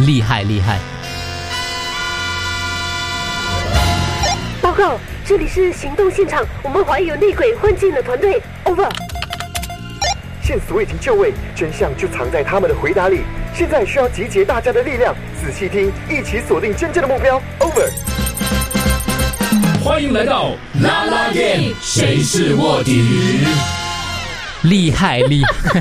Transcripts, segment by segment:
厉害厉害。 报告，这里是行动现场，我们怀疑有内鬼混进了团队。Over。 线索已经就位，真相就藏在他们的回答里。现在需要集结大家的力量，仔细听，一起锁定真正的目标。Over。 欢迎来到啦啦 game， 谁是卧底？ 厉害厉害！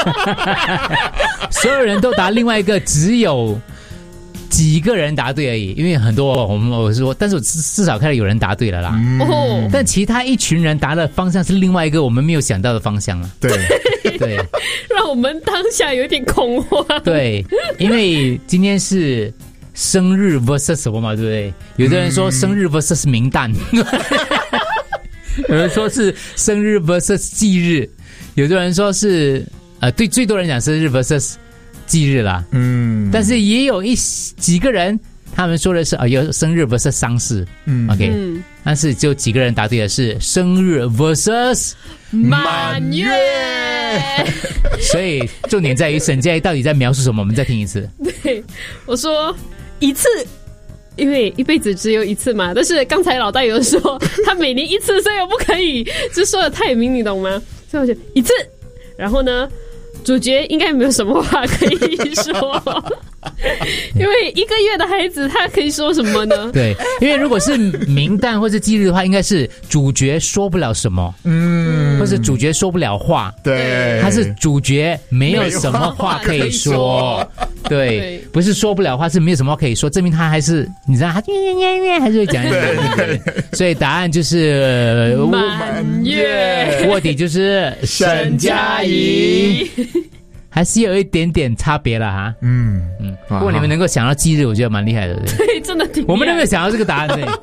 所有人都答另外一个，只有几个人答对而已。因为很多我说，但是我至少看到有人答对了啦。但其他一群人答的方向是另外一个我们没有想到的方向了。 对对， 让我们当下有点恐慌。 对，因为今天是生日 versus 什么嘛，对不对？有的人说生日 versus 名旦，有人说是生日 versus 忌日，有的人说是对最多人讲生日 versus 忌日啦。但是也有几个人他们说的是有生日 versus 丧事。OK，但是就几个人答对的是生日 versus 满月。 所以重点在于沈佳宜到底在描述什么，我们再听一次。 对，我说一次，因为一辈子只有一次嘛。但是刚才老大有说他每年一次，所以我不可以就说的太明，你懂吗？所以我就一次。然后呢，主角应该没有什么话可以说，因为一个月的孩子他可以说什么呢？ 对，因为如果是明旦或者忌日的话，应该是主角说不了什么，或是主角说不了话。 对， 他是主角没有什么话可以说。对，不是说不了话，是没有什么话可以说，证明他还是你知道他还是会讲。对，所以答案就是满月， 卧底就是沈佳宜。还是有一点点差别了哈。不过你们能够想到忌日，我觉得蛮厉害的。 对，真的挺厉害。 我们都没有想到这个答案。对。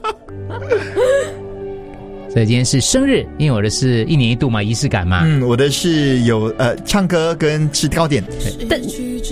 所以今天是生日，因为我的是一年一度嘛，仪式感嘛。 我的是有唱歌跟吃糕点。